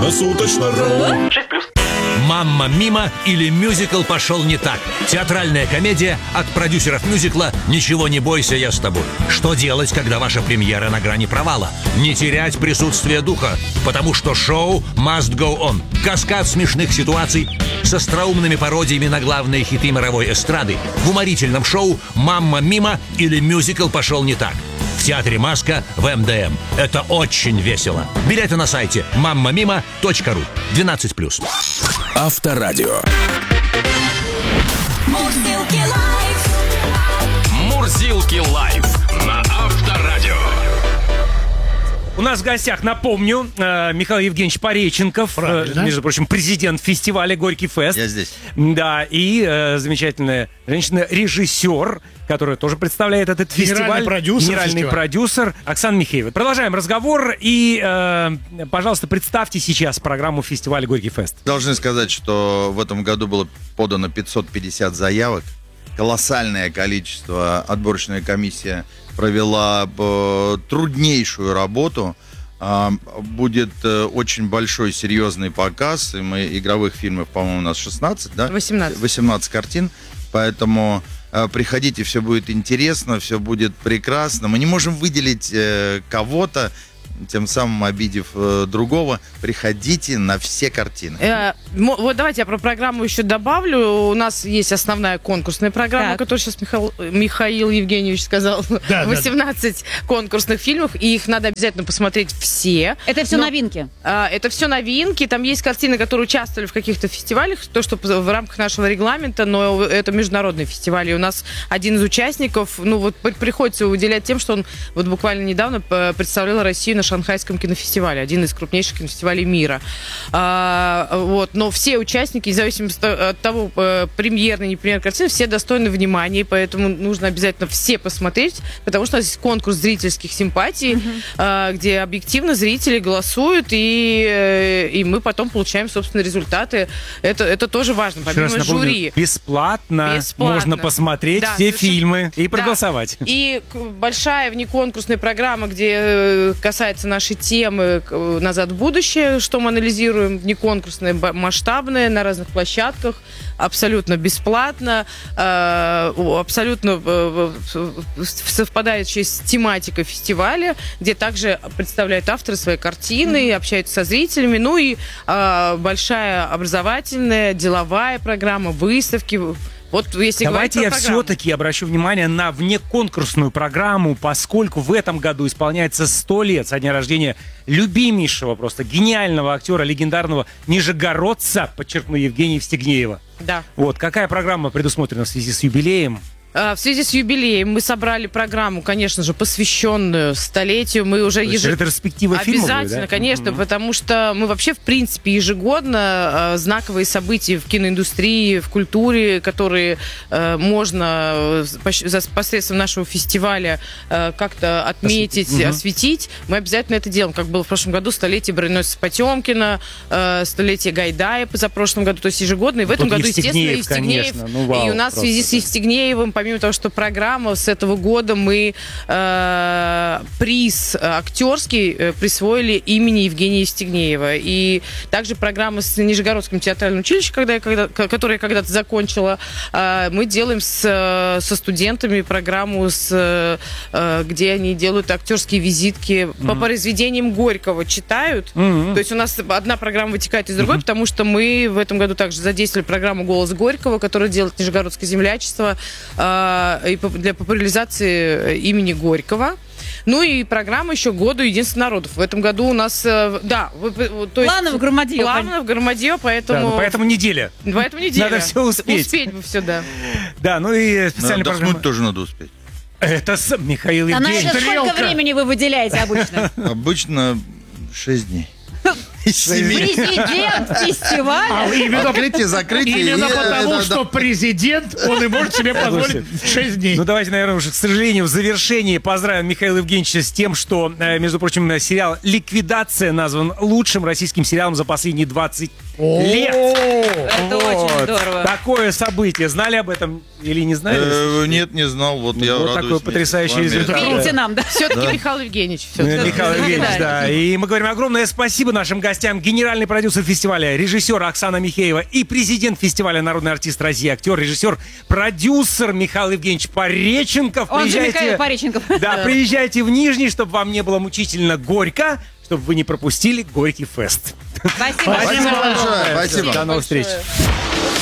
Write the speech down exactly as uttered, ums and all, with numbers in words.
Круглосуточно-ру. шесть плюс. «Мамма Мима» или «Мюзикл пошел не так». Театральная комедия от продюсеров мюзикла «Ничего не бойся, я с тобой». Что делать, когда ваша премьера на грани провала? Не терять присутствие духа, потому что шоу must go on. Каскад смешных ситуаций с остроумными пародиями на главные хиты мировой эстрады в уморительном шоу «Мамма Мима» или «Мюзикл пошел не так». В театре «Маска» в эм дэ эм. Это очень весело. Билеты на сайте мамма мима точка ру. двенадцать плюс. Авторадио. Мурзилки лайф. Мурзилки лайф на Авторадио. У нас в гостях, напомню, э, Михаил Евгеньевич Пореченков, э, между прочим, президент фестиваля «Горький фест». Я здесь. Да, и э, замечательная женщина-режиссер, которая тоже представляет этот фестиваль. Генеральный продюсер Генеральный фестиваля. продюсер Оксана Михеева. Продолжаем разговор и, э, пожалуйста, представьте сейчас программу фестиваля «Горький фест». Должны сказать, что в этом году было подано пятьсот пятьдесят заявок. Колоссальное количество. Отборочная комиссия провела э, труднейшую работу. Э, будет э, очень большой, серьезный показ. И мы игровых фильмов, по-моему, у нас шестнадцать, да? восемнадцать. восемнадцать картин. Поэтому э, приходите, все будет интересно, все будет прекрасно. Мы не можем выделить э, кого-то, тем самым обидев э, другого. Приходите на все картины. Э, мо- вот давайте я про программу еще добавлю. У нас есть основная конкурсная программа, Так. которую сейчас Михаил, Михаил Евгеньевич сказал. да. восемнадцать конкурсных фильмов, и их надо обязательно посмотреть все. Это все Но- новинки. А, Это все новинки. Там есть картины, которые участвовали в каких-то фестивалях, то, что в рамках нашего регламента, но это международный фестиваль. И у нас один из участников, ну вот при- приходится уделять тем, что он вот буквально недавно п- представлял Россию на Шанхайском кинофестивале, один из крупнейших кинофестивалей мира. А, вот. Но все участники, независимо от того, э, премьерные, не премьерные картины, все достойны внимания, и поэтому нужно обязательно все посмотреть, потому что у нас есть конкурс зрительских симпатий, а, где объективно зрители голосуют, и, э, и мы потом получаем, собственно, результаты. Это, это тоже важно, Еще раз помимо напомню, жюри. бесплатно, Бесплатно. можно посмотреть Да, все совершенно- фильмы и Да. проголосовать. И к- большая внеконкурсная программа, где э, касается нашей темы к- э, «Назад в будущее», что мы анализируем, внеконкурсная, б- масштабная, на разных площадках, абсолютно бесплатно, э, о, абсолютно э, э, совпадающая с тематикой фестиваля, где также представляют авторы свои картины, общаются со зрителями, ну и э, большая образовательная, деловая программа, выставки. Вот если Давайте я говорить про программу. все-таки обращу внимание на внеконкурсную программу, поскольку в этом году исполняется сто лет со дня рождения любимейшего, просто гениального актера, легендарного нижегородца, подчеркну, Евгения Евстигнеева. Да. Вот, какая программа предусмотрена в связи с юбилеем? А, В связи с юбилеем мы собрали программу, конечно же, посвященную столетию. Мы уже То есть еже- ретроспектива фильмов, Обязательно, да? конечно, Мгм. потому что мы вообще, в принципе, ежегодно э, знаковые события в киноиндустрии, в культуре, которые э, можно э, пощ- за- посредством нашего фестиваля э, как-то отметить, Мгм. осветить, мы обязательно это делаем. Как было в прошлом году столетие броненосца Потемкина, э, столетие Гайдая позапрошлом году, то есть ежегодно. И в этом Тут году, естественно, Евстигнеев, Евстигнеев. конечно. Ну, вау, И у нас в связи просто, с да. Евстигнеевым, помимо того, что программа с этого года, мы э, приз актерский э, присвоили имени Евгения Евстигнеева. И также программа с Нижегородским театральным училищем, когда я, когда, ко- которое я когда-то закончила, э, мы делаем с, э, со студентами программу, с, э, где они делают актерские визитки по произведениям Горького, читают. Мгм. То есть у нас одна программа вытекает из другой, потому что мы в этом году также задействовали программу «Голос Горького», которая делает Нижегородское землячество э, и поп- для популяризации имени Горького. Ну и программа еще «Году единства народов». В этом году у нас, э, да, вы- вы- то есть Планы в Громадье. планы в Громадье, Да, поэтому... ну, поэтому неделя. Поэтому неделя. Надо все успеть. Успеть бы все, да. Да, ну и Но специальная отдохнуть программа. тоже надо успеть. Это с- Михаил А на Евгеньевич. это сколько Стрелка. времени вы выделяете обычно? Обычно шесть дней. Из семи. Президент фестиваля? А именно, Закрытие, закрытие. именно и, э, потому, да, да. что президент, он и может себе позволить шесть дней. Ну, давайте, наверное, уже, к сожалению, в завершении поздравим Михаила Евгеньевича с тем, что, э, между прочим, сериал «Ликвидация» назван лучшим российским сериалом за последние двадцать лет. Это очень здорово. Такое событие. Знали об этом или не знали? Э, Нет, не знал. Вот я вот радуюсь такой вместе потрясающий с вами. результат. Верите нам, да? Все-таки Да. Михаил Евгеньевич. Э, всё-таки. Михаил Евгеньевич, Да. да. И мы говорим огромное спасибо нашим гостям. гостям генеральный продюсер фестиваля, режиссер Оксана Михеева и президент фестиваля «Народный артист России», актер, режиссер, продюсер Михаил Евгеньевич Пореченков. Он же Приезжайте- Михаил Пореченков. Да, приезжайте в Нижний, чтобы вам не было мучительно горько, чтобы вы не пропустили Горький фест. Спасибо. Спасибо большое. Спасибо. До новых встреч.